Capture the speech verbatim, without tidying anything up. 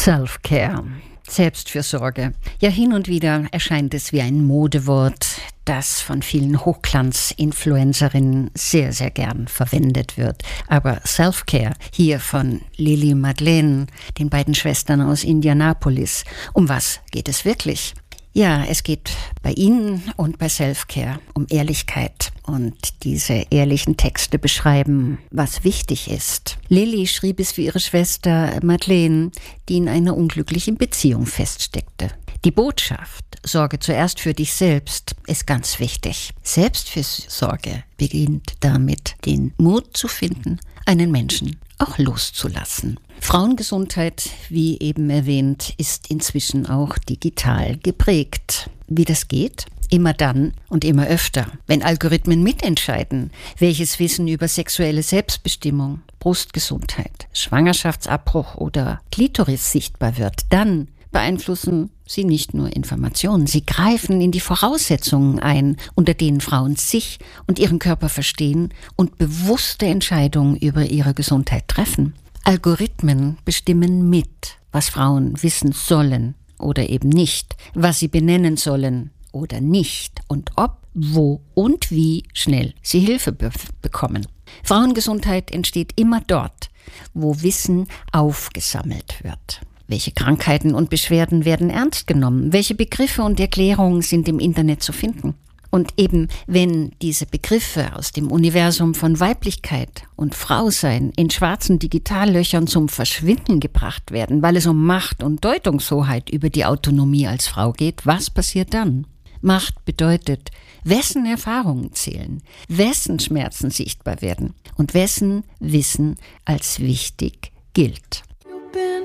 Self-Care, Selbstfürsorge. Ja, hin und wieder erscheint es wie ein Modewort, das von vielen Hochglanz-Influencerinnen sehr, sehr gern verwendet wird. Aber Self-Care, hier von Lili Madeleine, den beiden Schwestern aus Indianapolis, um was geht es wirklich? Ja, es geht bei Ihnen und bei Self-Care um Ehrlichkeit. Und diese ehrlichen Texte beschreiben, was wichtig ist. Lili schrieb es für ihre Schwester Madeleine, die in einer unglücklichen Beziehung feststeckte. Die Botschaft, sorge zuerst für dich selbst, ist ganz wichtig. Selbstfürsorge beginnt damit, den Mut zu finden, einen Menschen auch loszulassen. Frauengesundheit, wie eben erwähnt, ist inzwischen auch digital geprägt. Wie das geht? Immer dann und immer öfter, wenn Algorithmen mitentscheiden, welches Wissen über sexuelle Selbstbestimmung, Brustgesundheit, Schwangerschaftsabbruch oder Klitoris sichtbar wird, dann beeinflussen sie nicht nur Informationen, sie greifen in die Voraussetzungen ein, unter denen Frauen sich und ihren Körper verstehen und bewusste Entscheidungen über ihre Gesundheit treffen. Algorithmen bestimmen mit, was Frauen wissen sollen oder eben nicht, was sie benennen sollen oder nicht und ob, wo und wie schnell sie Hilfe be- bekommen. Frauengesundheit entsteht immer dort, wo Wissen aufgesammelt wird. Welche Krankheiten und Beschwerden werden ernst genommen? Welche Begriffe und Erklärungen sind im Internet zu finden? Und eben, wenn diese Begriffe aus dem Universum von Weiblichkeit und Frausein in schwarzen Digitallöchern zum Verschwinden gebracht werden, weil es um Macht und Deutungshoheit über die Autonomie als Frau geht, was passiert dann? Macht bedeutet, wessen Erfahrungen zählen, wessen Schmerzen sichtbar werden und wessen Wissen als wichtig gilt.